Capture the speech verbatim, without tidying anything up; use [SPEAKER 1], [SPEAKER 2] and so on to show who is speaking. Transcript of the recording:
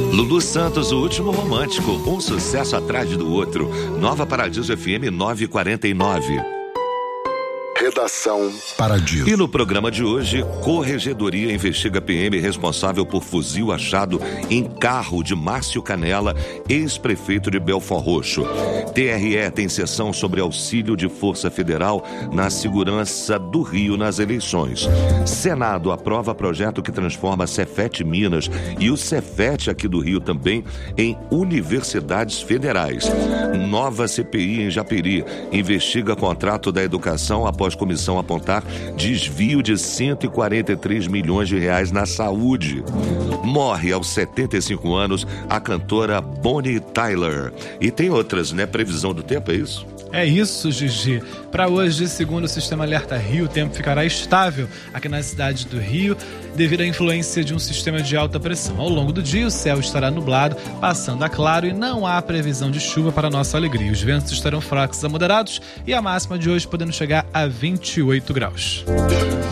[SPEAKER 1] Lulu Santos, o último romântico, um sucesso atrás do outro. Nova Paradiso F M nove quarenta e nove.
[SPEAKER 2] Redação Paradiso.
[SPEAKER 1] E no programa de hoje, Corregedoria investiga P M responsável por fuzil achado em carro de Márcio Canela, ex-prefeito de Belford Roxo. T R E tem sessão sobre auxílio de Força Federal na segurança do Rio nas eleições. Senado aprova projeto que transforma a Cefet Minas e o Cefet aqui do Rio também em universidades federais. Nova C P I em Japeri investiga contrato da educação após comissão apontar desvio de cento e quarenta e três milhões de reais na saúde. Morre aos setenta e cinco anos a cantora Bonnie Tyler. E tem outras, né? Previsão do tempo, é isso?
[SPEAKER 3] É isso, Gigi. Para hoje, segundo o Sistema Alerta Rio, o tempo ficará estável aqui na cidade do Rio, devido à influência de um sistema de alta pressão. Ao longo do dia, o céu estará nublado, passando a claro, e não há previsão de chuva para nossa alegria. Os ventos estarão fracos a moderados e a máxima de hoje podendo chegar a vinte e oito graus.